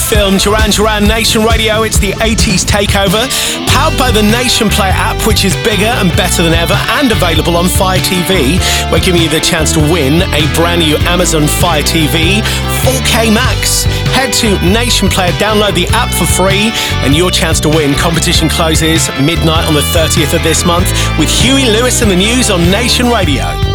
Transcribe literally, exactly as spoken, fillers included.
film, Duran Duran Nation Radio. It's the eighties takeover, powered by the Nation Play app, which is bigger and better than ever and available on Fire T V. We're giving you the chance to win a brand new Amazon Fire T V four K Max. Head to Nation Player, download the app for free, and your chance to win. Competition closes midnight on the thirtieth of this month with Huey Lewis and the News on Nation Radio.